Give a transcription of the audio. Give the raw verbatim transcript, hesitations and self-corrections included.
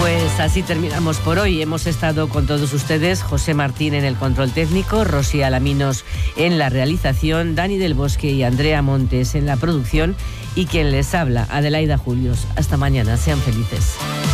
Pues así terminamos por hoy. Hemos estado con todos ustedes, José Martín en el control técnico, Rosy Alaminos en la realización, Dani del Bosque y Andrea Montes en la producción y quien les habla, Adelaida Julios. Hasta mañana, sean felices.